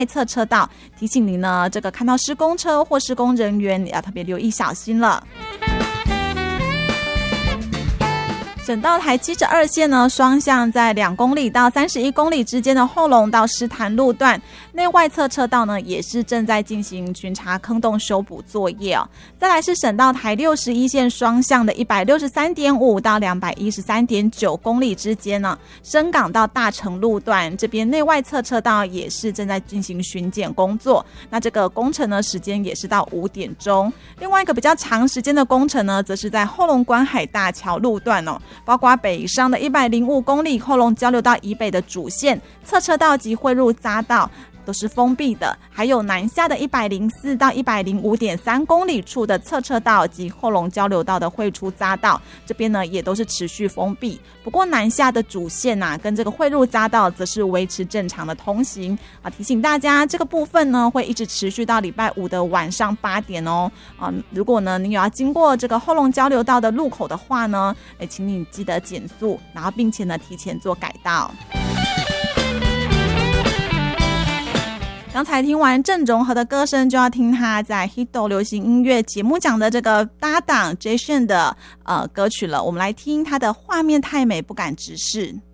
侧车道，提醒您呢，这个看到施工车或施工人员要特别留意小心了。省道台72线呢，双向在2公里到31公里之间的后龙到狮潭路段，内外侧车道呢也是正在进行巡查坑洞修补作业哦。再来是省道台61线双向的 163.5 到 213.9 公里之间呢，深港到大成路段这边内外侧车道也是正在进行巡检工作。那这个工程呢时间也是到5点钟。另外一个比较长时间的工程呢，则是在后龙观海大桥路段哦。包括北上的105公里后龙交流道以北的主线侧车道及汇入匝道都是封闭的，还有南下的104到 105.3 公里处的侧车道及后龙交流道的汇出匝道，这边呢也都是持续封闭。不过南下的主线跟这个汇入匝道则是维持正常的通行提醒大家这个部分呢会一直持续到礼拜5的晚上8点哦。如果呢你有要经过这个后龙交流道的路口的话呢，请你记得减速，然后并且呢提前做改道。刚才听完郑容和的歌声，就要听他在 Hito 流行音乐节目奖的这个搭档 Jason 的歌曲了。我们来听他的画面太美不敢直视。